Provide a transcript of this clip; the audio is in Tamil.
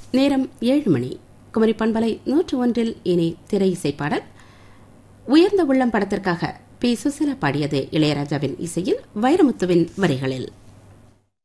நேரம் 7 மணி. குமரி பண்பலை 101 இனி திரை இசைப்பாடல். உயர்ந்த உள்ளம் படத்திற்காக பி. சுசிலா பாடியது இளையராஜாவின் இசையில் வைரமுத்துவின் வரிகளில்.